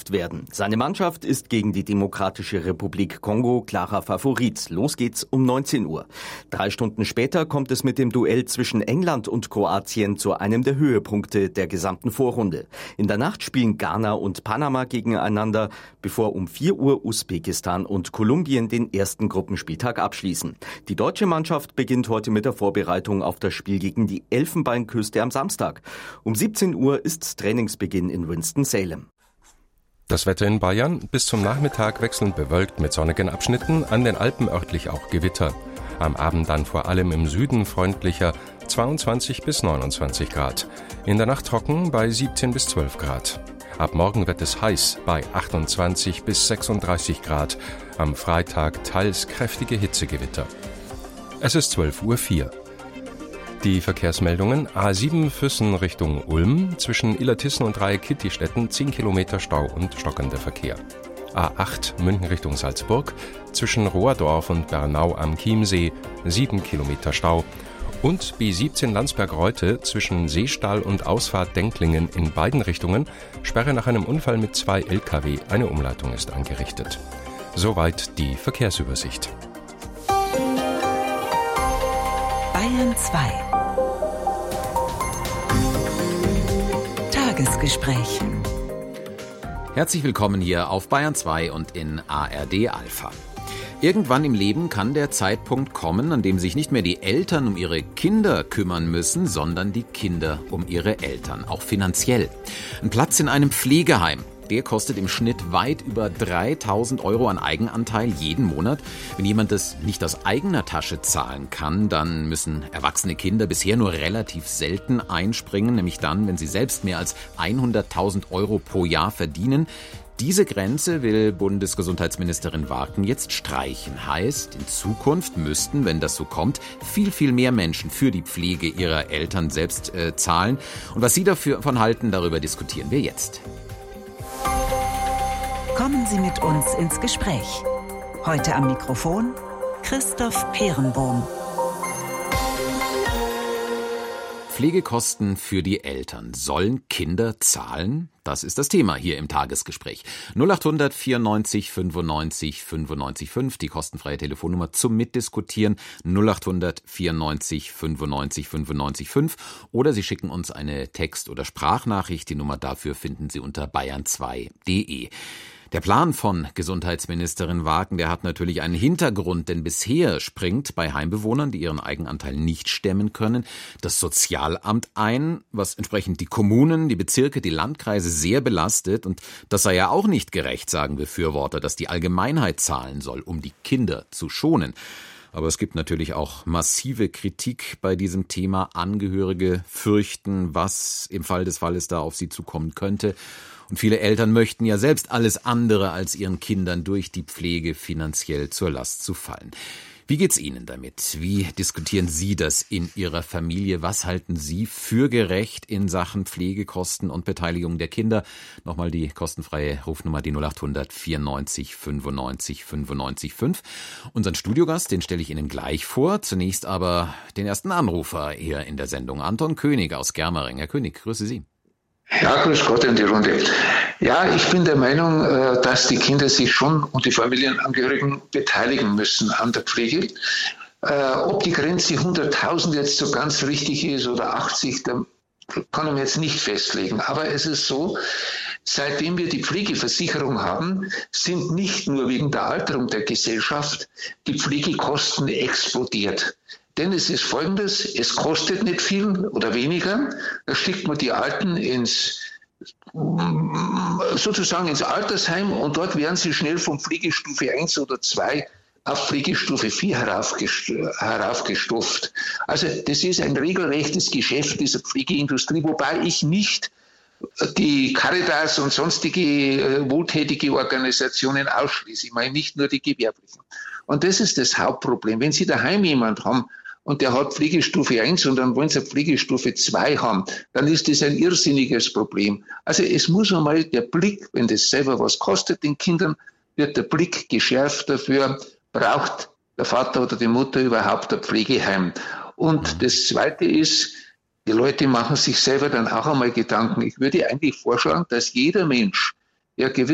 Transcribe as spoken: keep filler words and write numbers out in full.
geimpft werden. Seine Mannschaft ist gegen die Demokratische Republik Kongo klarer Favorit. Los geht's um neunzehn Uhr. Drei Stunden später kommt es mit dem Duell zwischen England und Kroatien zu einem der Höhepunkte der gesamten Vorrunde. In der Nacht spielen Ghana und Panama gegeneinander, bevor um vier Uhr Usbekistan und Kolumbien den ersten Gruppenspieltag abschließen. Die deutsche Mannschaft beginnt heute mit der Vorbereitung auf das Spiel gegen die Elfenbeinküste am Samstag. Um siebzehn Uhr ist Trainingsbeginn in Winston-Salem. Das Wetter in Bayern: bis zum Nachmittag wechselnd bewölkt mit sonnigen Abschnitten, an den Alpen örtlich auch Gewitter. Am Abend dann vor allem im Süden freundlicher, zweiundzwanzig bis neunundzwanzig Grad. In der Nacht trocken bei siebzehn bis zwölf Grad. Ab morgen wird es heiß bei achtundzwanzig bis sechsunddreißig Grad. Am Freitag teils kräftige Hitzegewitter. Es ist zwölf Uhr vier. Die Verkehrsmeldungen: A sieben Füssen Richtung Ulm, zwischen Illertissen und Dreieck-Kittistetten zehn Kilometer Stau und stockender Verkehr. A acht München Richtung Salzburg, zwischen Rohrdorf und Bernau am Chiemsee sieben Kilometer Stau. Und B siebzehn Landsberg-Reutte zwischen Seestall und Ausfahrt Denklingen in beiden Richtungen, Sperre nach einem Unfall mit zwei L K W, eine Umleitung ist angerichtet. Soweit die Verkehrsübersicht. Bayern zwei. Tagesgespräch. Herzlich willkommen hier auf Bayern zwei und in A R D Alpha. Irgendwann im Leben kann der Zeitpunkt kommen, an dem sich nicht mehr die Eltern um ihre Kinder kümmern müssen, sondern die Kinder um ihre Eltern, auch finanziell. Ein Platz in einem Pflegeheim, der kostet im Schnitt weit über dreitausend Euro an Eigenanteil jeden Monat. Wenn jemand das nicht aus eigener Tasche zahlen kann, dann müssen erwachsene Kinder bisher nur relativ selten einspringen, nämlich dann, wenn sie selbst mehr als hunderttausend Euro pro Jahr verdienen. Diese Grenze will Bundesgesundheitsministerin Warken jetzt streichen. Heißt, in Zukunft müssten, wenn das so kommt, viel, viel mehr Menschen für die Pflege ihrer Eltern selbst äh, zahlen. Und was Sie davon halten, darüber diskutieren wir jetzt. Kommen Sie mit uns ins Gespräch. Heute am Mikrofon Christoph Peerenbohm. Pflegekosten für die Eltern. Sollen Kinder zahlen? Das ist das Thema hier im Tagesgespräch. null acht hundert vierundneunzig fünfundneunzig fünfundneunzig fünf, die kostenfreie Telefonnummer zum Mitdiskutieren. null acht hundert vierundneunzig fünfundneunzig fünfundneunzig fünf. Oder Sie schicken uns eine Text- oder Sprachnachricht. Die Nummer dafür finden Sie unter bayern zwei punkt de. Der Plan von Gesundheitsministerin Warken, der hat natürlich einen Hintergrund, denn bisher springt bei Heimbewohnern, die ihren Eigenanteil nicht stemmen können, das Sozialamt ein, was entsprechend die Kommunen, die Bezirke, die Landkreise sehr belastet. Und das sei ja auch nicht gerecht, sagen Befürworter, dass die Allgemeinheit zahlen soll, um die Kinder zu schonen. Aber es gibt natürlich auch massive Kritik bei diesem Thema. Angehörige fürchten, was im Fall des Falles da auf sie zukommen könnte. Und viele Eltern möchten ja selbst alles andere als ihren Kindern durch die Pflege finanziell zur Last zu fallen. Wie geht's Ihnen damit? Wie diskutieren Sie das in Ihrer Familie? Was halten Sie für gerecht in Sachen Pflegekosten und Beteiligung der Kinder? Nochmal die kostenfreie Rufnummer, die null acht hundert vierundneunzig fünfundneunzig fünfundneunzig fünf. Unseren Studiogast, den stelle ich Ihnen gleich vor. Zunächst aber den ersten Anrufer hier in der Sendung, Anton König aus Germering. Herr König, grüße Sie. Ja, grüß Gott in die Runde. Ja, ich bin der Meinung, dass die Kinder sich schon und die Familienangehörigen beteiligen müssen an der Pflege. Ob die Grenze hunderttausend jetzt so ganz richtig ist oder achtzig, da kann ich mir jetzt nicht festlegen. Aber es ist so, seitdem wir die Pflegeversicherung haben, sind nicht nur wegen der Alterung der Gesellschaft die Pflegekosten explodiert. Denn es ist Folgendes, es kostet nicht viel oder weniger, da schickt man die Alten ins, sozusagen ins Altersheim und dort werden sie schnell von Pflegestufe eins oder zwei auf Pflegestufe vier heraufgestuft. Also das ist ein regelrechtes Geschäft dieser Pflegeindustrie, wobei ich nicht die Caritas und sonstige äh, wohltätige Organisationen ausschließe. Ich meine nicht nur die gewerblichen. Und das ist das Hauptproblem. Wenn Sie daheim jemand haben, und der hat Pflegestufe eins und dann wollen sie Pflegestufe zwei haben, dann ist das ein irrsinniges Problem. Also es muss einmal der Blick, wenn das selber was kostet den Kindern, wird der Blick geschärft dafür, braucht der Vater oder die Mutter überhaupt ein Pflegeheim. Und das Zweite ist, die Leute machen sich selber dann auch einmal Gedanken. Ich würde eigentlich vorschlagen, dass jeder Mensch, der gewisse